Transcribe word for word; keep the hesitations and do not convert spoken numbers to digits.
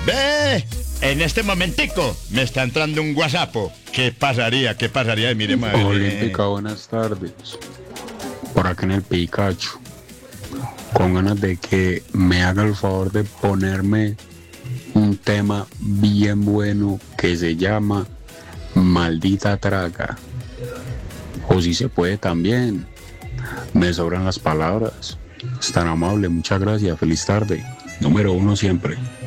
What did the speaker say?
Ve, en este momentico me está entrando un WhatsApp. ¿Qué pasaría? ¿Qué pasaría? Mire, madre. Olímpica, buenas tardes. Por acá en el Pikachu. Con ganas de que me haga el favor de ponerme un tema bien bueno que se llama Maldita Traga. O si se puede también. Me sobran las palabras. Es tan amable, muchas gracias. Feliz tarde. Número uno siempre.